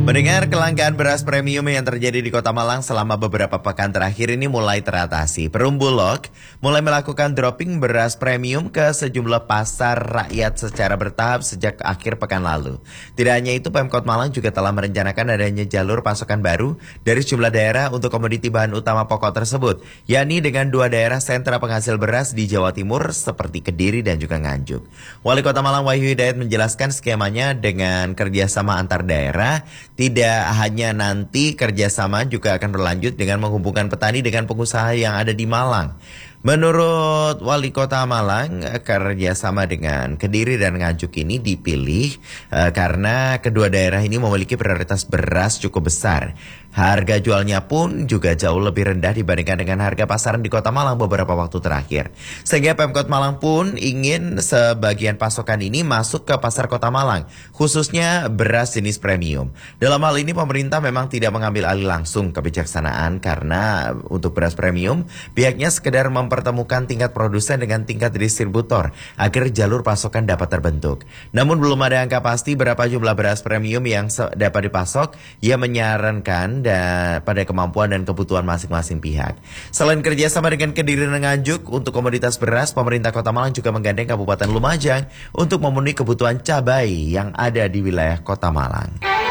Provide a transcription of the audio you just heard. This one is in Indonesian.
Mendengar kelangkaan beras premium yang terjadi di Kota Malang selama beberapa pekan terakhir ini mulai teratasi. Perum Bulog mulai melakukan dropping beras premium ke sejumlah pasar rakyat secara bertahap sejak akhir pekan lalu. Tidak hanya itu, Pemkot Malang juga telah merencanakan adanya jalur pasokan baru dari sejumlah daerah untuk komoditi bahan utama pokok tersebut, yakni dengan 2 daerah sentra penghasil beras di Jawa Timur seperti Kediri dan juga Nganjuk. Wali Kota Malang Wahyu Hidayat menjelaskan skemanya dengan kerjasama antar daerah. Tidak hanya nanti kerjasama juga akan berlanjut dengan menghubungkan petani dengan pengusaha yang ada di Malang. Menurut Wali Kota Malang, kerjasama dengan Kediri dan Nganjuk ini dipilih karena kedua daerah ini memiliki prioritas beras cukup besar. Harga jualnya pun juga jauh lebih rendah dibandingkan dengan harga pasaran di Kota Malang beberapa waktu terakhir. Sehingga Pemkot Malang pun ingin sebagian pasokan ini masuk ke pasar Kota Malang, khususnya beras jenis premium. Dalam hal ini pemerintah memang tidak mengambil alih langsung kebijaksanaan karena untuk beras premium pihaknya sekedar mempertemukan tingkat produsen dengan tingkat distributor agar jalur pasokan dapat terbentuk. Namun belum ada angka pasti berapa jumlah beras premium yang dapat dipasok. Ia menyarankan pada kemampuan dan kebutuhan masing-masing pihak. Selain kerjasama dengan Kediri dan Nganjuk untuk komoditas beras, pemerintah Kota Malang juga menggandeng Kabupaten Lumajang untuk memenuhi kebutuhan cabai yang ada di wilayah Kota Malang.